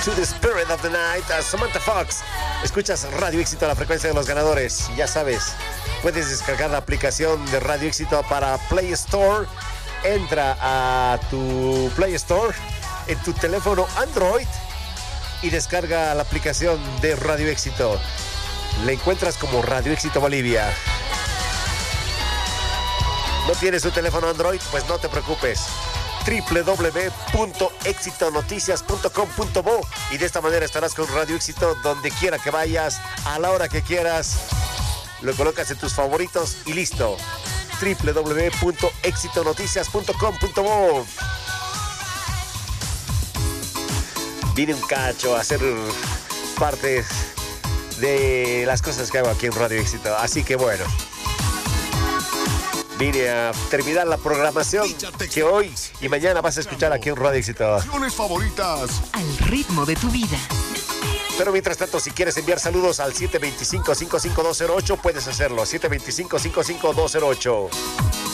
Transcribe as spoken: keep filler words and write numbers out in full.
to the Spirit of the Night, a Samantha Fox. Escuchas Radio Éxito, la frecuencia de los ganadores. Y ya sabes, puedes descargar la aplicación de Radio Éxito para Play Store. Entra a tu Play Store en tu teléfono Android y descarga la aplicación de Radio Éxito. La encuentras como Radio Éxito Bolivia. ¿No tienes un teléfono Android? Pues no te preocupes. doble u doble u doble u punto éxito noticias punto com punto bo y de esta manera estarás con Radio Éxito donde quiera que vayas, a la hora que quieras. Lo colocas en tus favoritos y listo. doble u doble u doble u punto éxito noticias punto com punto bo. Vine un cacho a hacer parte de las cosas que hago aquí en Radio Éxito, así que bueno, vine a terminar la programación que hoy y mañana vas a escuchar aquí en Radio Éxito. Favoritas. Al ritmo de tu vida. Pero mientras tanto, si quieres enviar saludos al siete dos cinco, cinco cinco dos cero ocho, puedes hacerlo. siete dos cinco, cinco cinco dos cero ocho.